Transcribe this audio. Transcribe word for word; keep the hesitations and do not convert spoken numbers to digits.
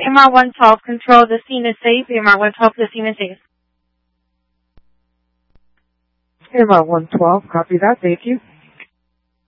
M R one twelve, control, the scene is safe. M R one twelve, the scene is safe. M R one twelve, copy that, thank you.